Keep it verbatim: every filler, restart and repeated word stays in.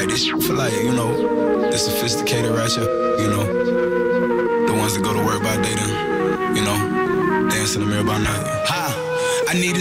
Like this shit for like, you know, the sophisticated ratchet, you know, the ones that go to work by day then, you know, dance in the mirror by night. Ha! I need